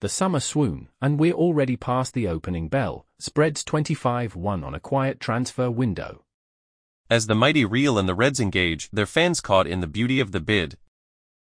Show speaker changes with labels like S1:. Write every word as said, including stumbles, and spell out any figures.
S1: the summer swoon, and we're already past the opening bell. Spreads twenty-five one on a quiet transfer window.
S2: As the mighty Real and the Reds engage, their fans caught in the beauty of the bid,